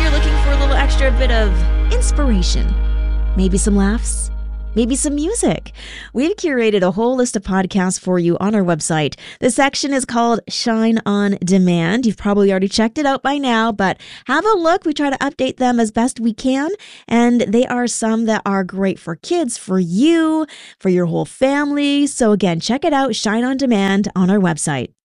you're looking for a little extra bit of inspiration, maybe some laughs, maybe some music, we've curated a whole list of podcasts for you on our website. The section is called Shine on Demand. You've probably already checked it out by now, but have a look. We try to update them as best we can, and they are some that are great for kids, for you, for your whole family. So again, check it out, Shine on Demand, on our website.